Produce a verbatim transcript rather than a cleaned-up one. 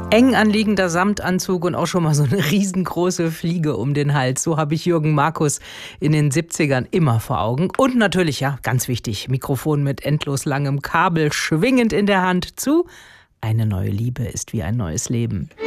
Eng anliegender Samtanzug und auch schon mal so eine riesengroße Fliege um den Hals. So habe ich Jürgen Markus in den siebzigern immer vor Augen. Und natürlich, ja, ganz wichtig, Mikrofon mit endlos langem Kabel schwingend in der Hand zu. Eine neue Liebe ist wie ein neues Leben.